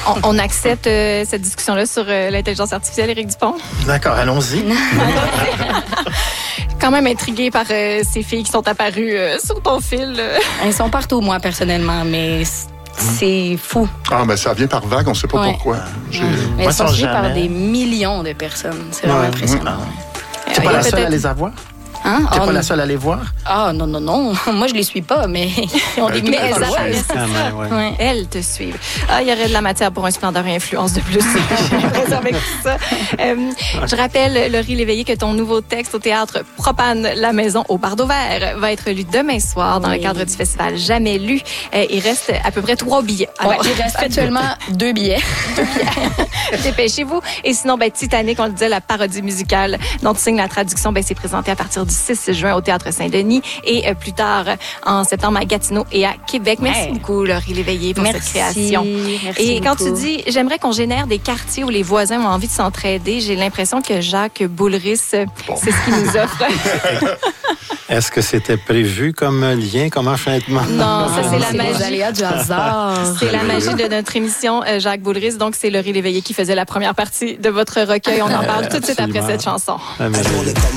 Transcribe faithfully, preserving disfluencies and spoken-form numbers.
On, on accepte euh, cette discussion-là sur euh, l'intelligence artificielle, Éric Dupont. D'accord, allons-y. Quand même intriguée par euh, ces filles qui sont apparues euh, sur ton fil. euh. Elles sont partout, moi, personnellement, mais c- c'est fou. Ah, ben ça vient par vague, on ne sait pas Ouais. pourquoi. J'ai- Mais Moi, elles sont sans suivies par jamais. des millions de personnes. C'est vraiment Ouais. impressionnant. T'es Euh, pas il y a la seule à peut-être- les avoir? Hein? T'es Oh, pas la non. seule à les voir? Ah, non, non, non. Moi, je les suis pas, mais ils ont des Euh, milliers elles de followers. apparaissent. Quand même, ouais. Ouais. Elles te suivent. Ah, il y aurait de la matière pour un splendeur et influence de plus. J'ai l'impression avec tout ça. Euh, je rappelle, Laurie Léveillé, que ton nouveau texte au théâtre Propane la maison au Bardeau Vert va être lu demain soir dans Oui. le cadre du festival Jamais lu. Euh, il reste à peu près trois billets. Ouais, Alors, il reste actuellement deux billets. dépêchez-vous. Et sinon, ben, Titanic, on le disait, la parodie musicale dont tu signes la traduction, ben, c'est présenté à partir du six juin au Théâtre Saint-Denis et euh, plus tard en septembre à Gatineau et à Québec. Merci Ouais. beaucoup, Laurie Léveillé, pour Merci. cette création. Merci Et quand tu beaucoup. dis, j'aimerais qu'on génère des quartiers où les voisins ont envie de s'entraider, j'ai l'impression que Jacques Boulris, euh, c'est ce qu'il nous offre. Est-ce que c'était prévu comme lien, comme enchaînement? Non, ça, c'est la C'est les magie. aléas du hasard. C'est la magie de notre émission, euh, Jacques Boulris. Donc, c'est Laurie Léveillé qui faisait la première partie de votre recueil. On en parle tout de suite après Absolument. cette chanson. Ah, mais-